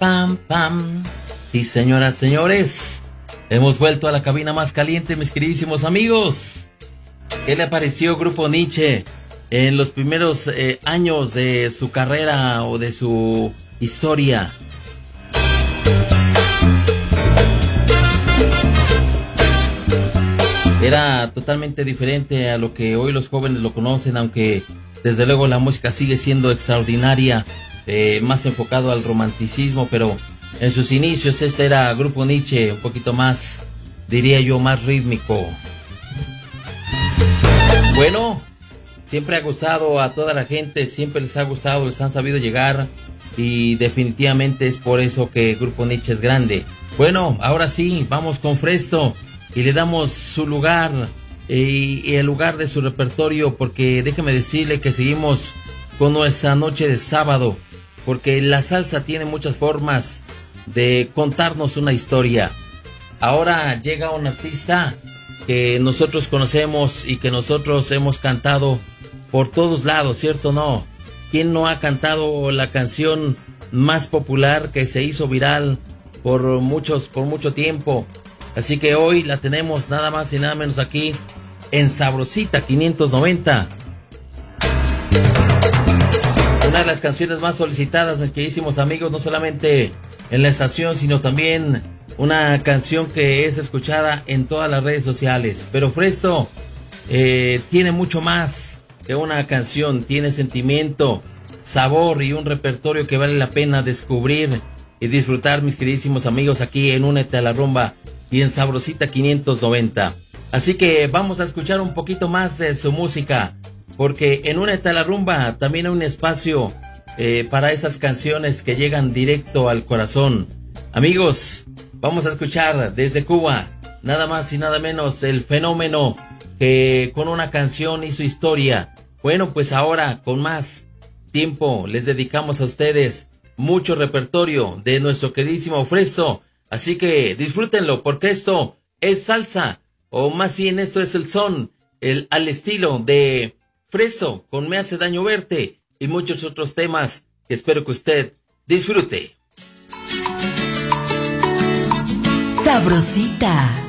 pam, pam. Sí, señoras, señores, hemos vuelto a la cabina más caliente, mis queridísimos amigos. ¿Qué le pareció Grupo Nietzsche en los primeros años de su carrera o de su historia? Era totalmente diferente a lo que hoy los jóvenes lo conocen, aunque desde luego la música sigue siendo extraordinaria, más enfocado al romanticismo, pero en sus inicios este era Grupo Nietzsche, un poquito más, diría yo, más rítmico. Bueno, siempre ha gustado a toda la gente, siempre les ha gustado, les han sabido llegar y definitivamente es por eso que Grupo Nietzsche es grande. Bueno, ahora sí, vamos con Fresto y le damos su lugar y el lugar de su repertorio, porque déjeme decirle que seguimos con nuestra noche de sábado, porque la salsa tiene muchas formas de contarnos una historia. Ahora llega un artista que nosotros conocemos y que nosotros hemos cantado por todos lados, ¿cierto o no? ¿Quién no ha cantado la canción más popular que se hizo viral por mucho tiempo? Así que hoy la tenemos nada más y nada menos aquí en Sabrosita 590. Una de las canciones más solicitadas, mis queridísimos amigos, no solamente en la estación, sino también una canción que es escuchada en todas las redes sociales. Pero Fresto tiene mucho más que una canción, tiene sentimiento, sabor y un repertorio que vale la pena descubrir y disfrutar, mis queridísimos amigos, aquí en Únete a la Rumba y en Sabrosita 590. Así que vamos a escuchar un poquito más de su música, porque en Únete a la Rumba también hay un espacio para esas canciones que llegan directo al corazón. Amigos, vamos a escuchar desde Cuba, nada más y nada menos, el fenómeno que con una canción hizo historia. Bueno, pues ahora con más tiempo les dedicamos a ustedes mucho repertorio de nuestro queridísimo Fresto. Así que disfrútenlo, porque esto es salsa, o más bien esto es el son, al estilo de Fresto con Me hace daño verte y muchos otros temas que espero que usted disfrute. Sabrosita.